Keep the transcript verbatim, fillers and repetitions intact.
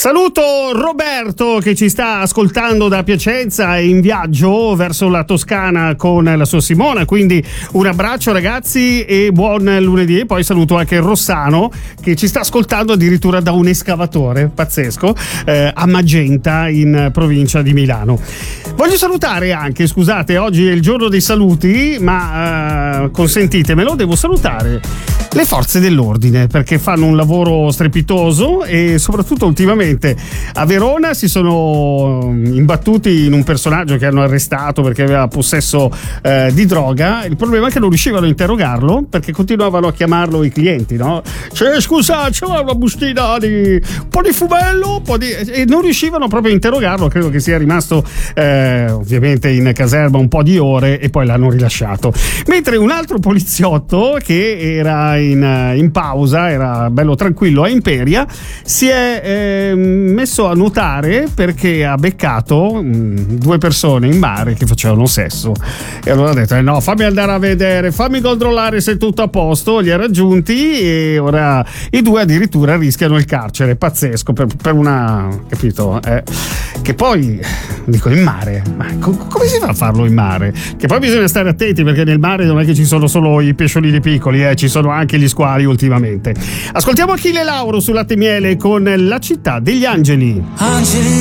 Saluto Roberto che ci sta ascoltando da Piacenza e in viaggio verso la Toscana con la sua Simona, quindi un abbraccio ragazzi e buon lunedì. E poi saluto anche Rossano che ci sta ascoltando addirittura da un escavatore pazzesco eh, a Magenta in provincia di Milano. Voglio salutare anche, scusate, oggi è il giorno dei saluti, ma eh, consentitemelo, devo salutare le forze dell'ordine perché fanno un lavoro strepitoso e soprattutto ultimamente a Verona si sono imbattuti in un personaggio che hanno arrestato perché aveva possesso eh, di droga. Il problema è che non riuscivano a interrogarlo perché continuavano a chiamarlo i clienti, no? Cioè, scusa, c'è una bustina di un po' di fumello, un po' di... e non riuscivano proprio a interrogarlo. Credo che sia rimasto eh, ovviamente in caserma un po' di ore e poi l'hanno rilasciato. Mentre un altro poliziotto che era in, in pausa, era bello tranquillo a Imperia, si è eh, messo a nuotare perché ha beccato mh, due persone in mare che facevano sesso e allora ha detto eh no, fammi andare a vedere, fammi controllare se è tutto a posto. Li ha raggiunti e ora i due addirittura rischiano il carcere. Pazzesco, per, per una, capito, eh, che poi dico in mare, ma co- come si fa a farlo in mare? Che poi bisogna stare attenti perché nel mare non è che ci sono solo i pesciolini piccoli, eh, ci sono anche gli squali ultimamente. Ascoltiamo Achille Lauro su Latte e Miele con La città degli angeli. Angeli